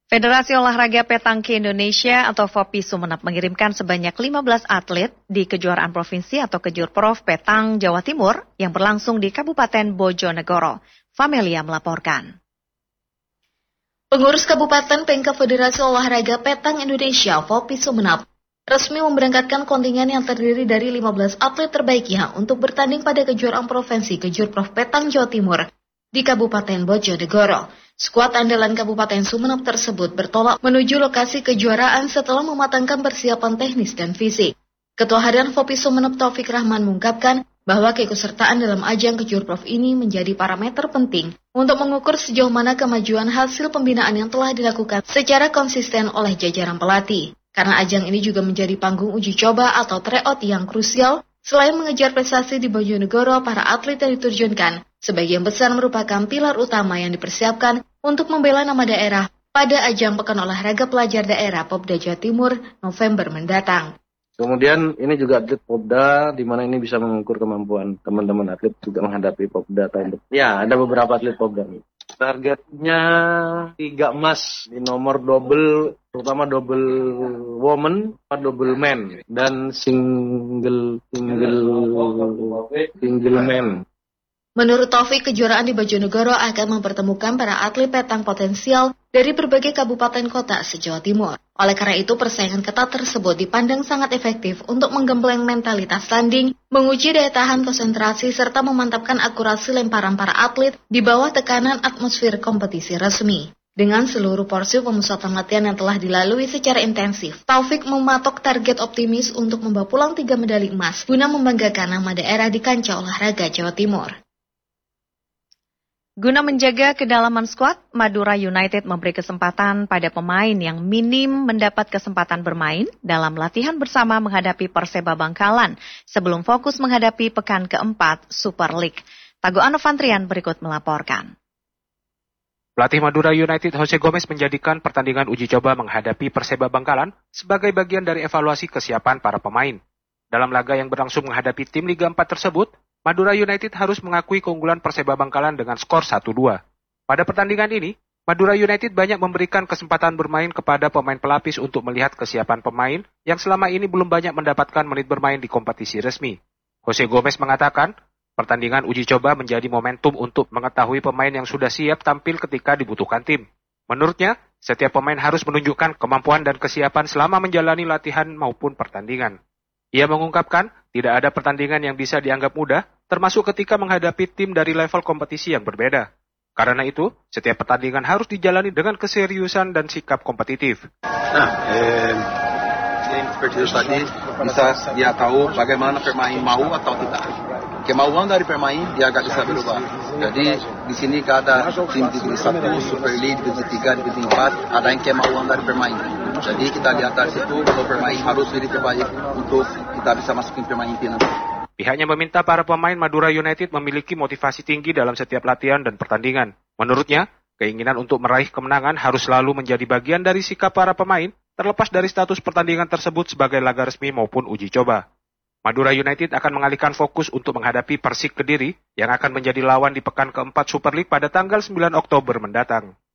Federasi Olahraga Petangki Indonesia atau FOPI Sumeneb mengirimkan sebanyak 15 atlet di kejuaraan provinsi atau Kejurprov Petang Jawa Timur yang berlangsung di Kabupaten Bojonegoro. Famelia melaporkan. Pengurus Kabupaten Pengka Federasi Olahraga Petang Indonesia FOPI Sumeneb resmi memberangkatkan kontingen yang terdiri dari 15 atlet terbaiknya untuk bertanding pada kejuaraan provinsi Kejurprov Petang Jawa Timur di Kabupaten Bojonegoro. Skuad andalan Kabupaten Sumeneb tersebut bertolak menuju lokasi kejuaraan setelah mematangkan persiapan teknis dan fisik. Ketua Harian FOPI Sumeneb Taufik Rahman mengungkapkan bahwa keikutsertaan dalam ajang Kejurprov ini menjadi parameter penting untuk mengukur sejauh mana kemajuan hasil pembinaan yang telah dilakukan secara konsisten oleh jajaran pelatih. Karena ajang ini juga menjadi panggung uji coba atau tryout yang krusial. Selain mengejar prestasi di Bojonegoro, para atlet yang diterjunkan sebagian besar merupakan pilar utama yang dipersiapkan untuk membela nama daerah pada ajang Pekan Olahraga Pelajar Daerah Popda Jawa Timur November mendatang. Kemudian ini juga atlet Popda, di mana ini bisa mengukur kemampuan teman-teman atlet juga menghadapi Popda tahun depan. Ya, ada beberapa atlet Popda. Targetnya 3 emas di nomor double, terutama double woman, double man, dan single man. Menurut Taufik, kejuaraan di Bojonegoro akan mempertemukan para atlet petang potensial dari berbagai kabupaten kota se-Jawa Timur. Oleh karena itu, persaingan ketat tersebut dipandang sangat efektif untuk menggembleng mentalitas tanding, menguji daya tahan konsentrasi, serta memantapkan akurasi lemparan para atlet di bawah tekanan atmosfer kompetisi resmi. Dengan seluruh porsi pemusatan latihan yang telah dilalui secara intensif, Taufik mematok target optimis untuk membawa pulang 3 medali emas guna membanggakan nama daerah di kancah olahraga Jawa Timur. Guna menjaga kedalaman skuad, Madura United memberi kesempatan pada pemain yang minim mendapat kesempatan bermain dalam latihan bersama menghadapi Perseba Bangkalan sebelum fokus menghadapi pekan keempat Super League. Tago Anovantrian berikut melaporkan. Pelatih Madura United Jose Gomez menjadikan pertandingan uji coba menghadapi Perseba Bangkalan sebagai bagian dari evaluasi kesiapan para pemain. Dalam laga yang berlangsung menghadapi tim Liga 4 tersebut, Madura United harus mengakui keunggulan Perseba Bangkalan dengan skor 1-2. Pada pertandingan ini, Madura United banyak memberikan kesempatan bermain kepada pemain pelapis untuk melihat kesiapan pemain yang selama ini belum banyak mendapatkan menit bermain di kompetisi resmi. Jose Gomez mengatakan, pertandingan uji coba menjadi momentum untuk mengetahui pemain yang sudah siap tampil ketika dibutuhkan tim. Menurutnya, setiap pemain harus menunjukkan kemampuan dan kesiapan selama menjalani latihan maupun pertandingan. Ia mengungkapkan, tidak ada pertandingan yang bisa dianggap mudah, termasuk ketika menghadapi tim dari level kompetisi yang berbeda. Karena itu, setiap pertandingan harus dijalani dengan keseriusan dan sikap kompetitif. Seperti itu tadi, bisa dia tahu bagaimana pemain mau atau tidak. Kemauan dari pemain dia agak bisa berubah. Jadi di sini ada tim Divisi 1, Super League, Divisi 3, Divisi 4, ada yang kemauan dari pemain. Jadi kita lihat dari situ kalau pemain harus jadi terbaik untuk kita bisa masukin pemain inti nanti. Pihaknya meminta para pemain Madura United memiliki motivasi tinggi dalam setiap latihan dan pertandingan. Menurutnya, keinginan untuk meraih kemenangan harus selalu menjadi bagian dari sikap para pemain, terlepas dari status pertandingan tersebut sebagai laga resmi maupun uji coba. Madura United akan mengalihkan fokus untuk menghadapi Persik Kediri yang akan menjadi lawan di pekan keempat Super League pada tanggal 9 Oktober mendatang.